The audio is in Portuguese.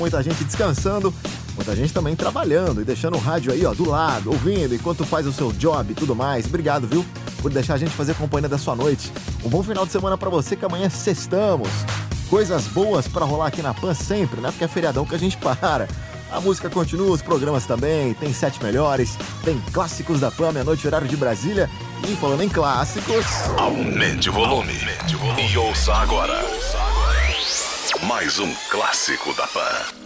Muita gente descansando, muita gente também trabalhando e deixando o rádio aí, ó, do lado, ouvindo enquanto faz o seu job e tudo mais. Obrigado, viu, por deixar a gente fazer companhia da sua noite. Um bom final de semana pra você, que amanhã sextamos. Coisas boas pra rolar aqui na Pan sempre, né? Porque é feriadão que a gente para. A música continua, os programas também, tem 7 melhores, tem clássicos da Pan, meia-noite, horário de Brasília. E falando em clássicos... Aumente o volume. E ouça agora. Mais um clássico da Pan.